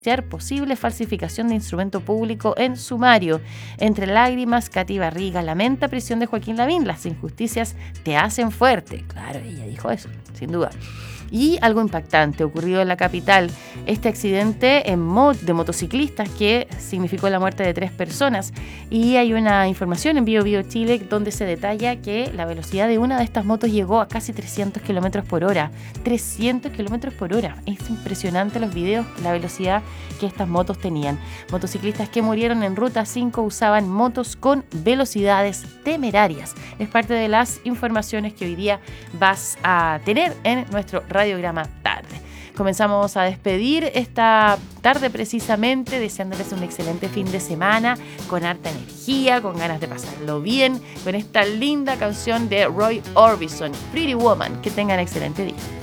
posible falsificación de instrumento público en sumario. Entre lágrimas, Katy Barriga lamenta prisión de Joaquín Lavín. Las injusticias te hacen fuerte. Claro, ella dijo eso, sin duda. Y algo impactante ocurrido en la capital, este accidente de motociclistas que significó la muerte de 3 personas. Y hay una información en Bio Chile donde se detalla que la velocidad de una de estas motos llegó a casi 300 kilómetros por hora. 300 kilómetros por hora. Es impresionante los videos, la velocidad que estas motos tenían. Motociclistas que murieron en Ruta 5 usaban motos con velocidades temerarias. Es parte de las informaciones que hoy día vas a tener en nuestro Radiograma Tarde. Comenzamos a despedir esta tarde precisamente, deseándoles un excelente fin de semana, con harta energía, con ganas de pasarlo bien, con esta linda canción de Roy Orbison, Pretty Woman. Que tengan excelente día.